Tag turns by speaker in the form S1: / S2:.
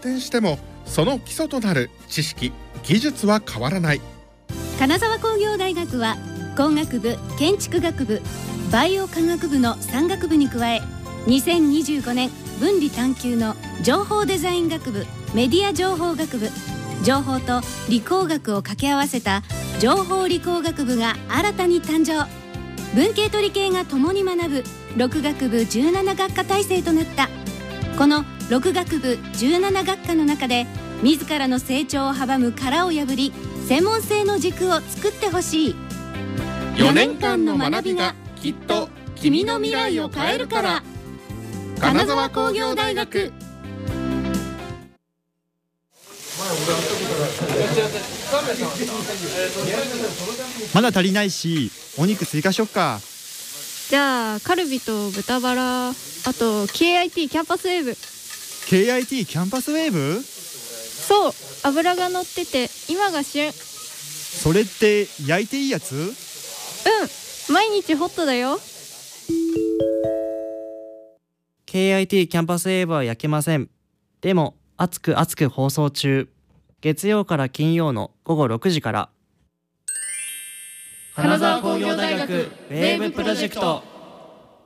S1: 展してもその基礎となる知識・技術は変わらない。
S2: 金沢工業大学は工学部、建築学部、バイオ科学部の3学部に加え、2025年分理探究の情報デザイン学部、メディア情報学部、情報と理工学を掛け合わせた情報理工学部が新たに誕生。文系と理系が共に学ぶ6学部17学科体制となった。この6学部17学科の中で自らの成長を阻む殻を破り、専門性の軸を作ってほしい。
S1: 4年間の学びがきっと君の未来を変えるから。金沢工業大学。
S3: まだ足りないし、お肉追加しよっか。
S4: じゃあカルビと豚バラ、あと KIT キャンパスウェーブ。
S3: KIT キャンパスウェーブ？
S4: そう、脂が乗ってて今が旬。
S3: それって焼いていいやつ？
S4: 毎日ホットだよ。
S5: KIT キャンパスウェーブは焼けません。でも熱く放送中。月曜から金曜の午後6時から。金沢工業大学ウェーブプロジェクト。